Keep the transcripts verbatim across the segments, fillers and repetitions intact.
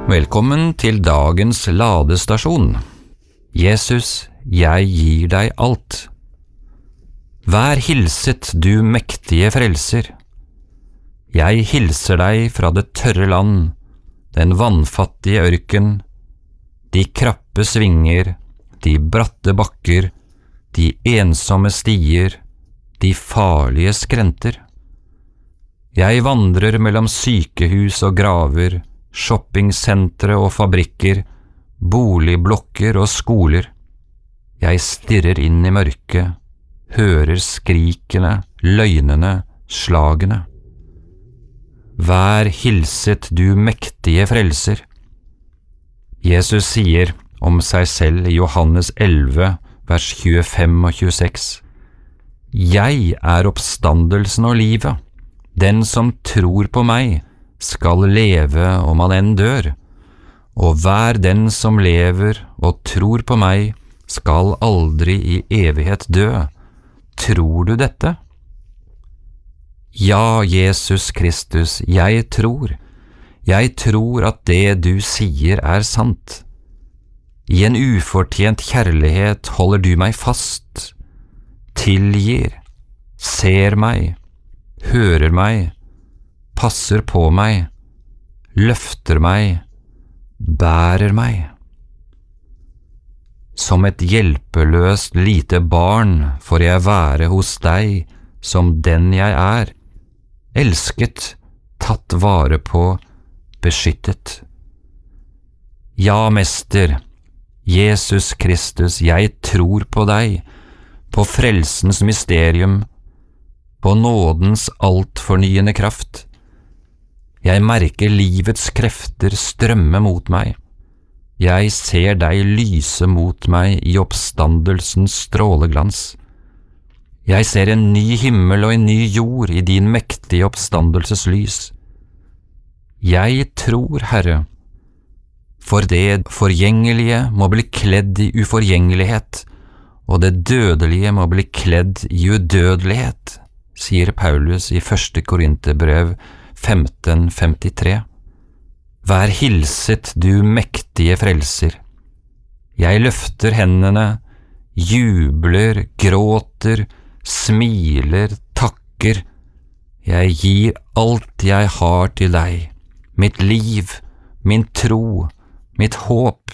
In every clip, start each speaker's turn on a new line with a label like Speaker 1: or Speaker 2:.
Speaker 1: Velkommen til dagens ladestasjon. Jesus, jeg gir deg alt. Vær hilset, du mektige frelser. Jeg hilser deg fra det tørre land, den vannfattige ørken, de krappe svinger, de bratte bakker, de ensomme stier, de farlige skrenter. Jeg vandrer mellom sykehus og graver, shoppingsentre og fabrikker, boligblokker og skoler. Jeg stirrer inn i mørket, hører skrikene, løgnene, slagene. Vær hilset, du mektige frelser. Jesus sier om seg selv i Johannes elleve, vers tjuefem og tjueseks. Jeg er oppstandelsen og livet. Den som tror på meg, skal leve om han enn dør, og hver den som lever og tror på meg, skal aldri i evighet dø. Tror du dette? Ja, Jesus Kristus, jeg tror. Jeg tror at det du sier er sant. I en ufortjent kjærlighet holder du meg fast, tilgir, ser meg, hører meg, passer på meg, løfter meg, bærer meg. Som et hjelpeløst lite barn får jeg være hos deg som den jeg er, elsket, tatt vare på, beskyttet. Ja, Mester, Jesus Kristus, jeg tror på deg, på frelsens mysterium, på nådens altfornyende kraft. Jeg merker livets krefter strømme mot meg. Jeg ser deg lyse mot meg i oppstandelsens stråleglans. Jeg ser en ny himmel og en ny jord i din mektige oppstandelseslys. Jeg tror, Herre, for det forgjengelige må bli kledd i uforgjengelighet, og det dødelige må bli kledd i udødelighet, sier Paulus i første Korinterbrev femten femtitre. Vær hilset, du mektige frelser. Jeg løfter hendene, jubler, gråter, smiler, takker. Jeg gir alt jeg har til deg, mitt liv, min tro, mitt håp.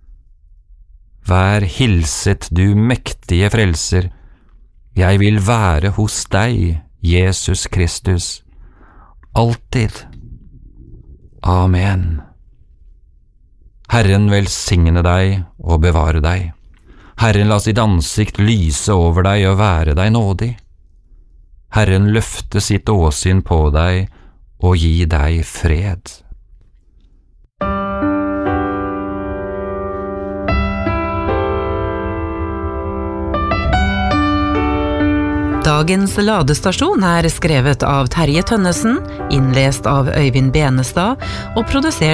Speaker 1: Vær hilset, du mektige frelser. Jeg vil være hos deg, Jesus Kristus, alltid. Amen. Herren velsigne deg og bevare deg. Herren la sitt ansikt lyse over deg og være deg nådig. Herren løfte sitt åsyn på deg og gi deg fred.
Speaker 2: Dagens ladestasjon er skrevet av Terje Tønnesen, innlest av Øyvind Benestad og produsert